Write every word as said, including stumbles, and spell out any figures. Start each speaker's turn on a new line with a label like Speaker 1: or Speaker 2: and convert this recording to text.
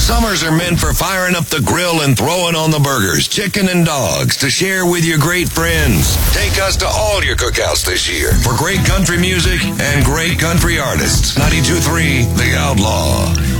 Speaker 1: Summers are meant for firing up the grill and throwing on the burgers, chicken, and dogs to share with your great friends. Take us to all your cookouts this year for great country music and great country artists. ninety-two point three The Outlaw.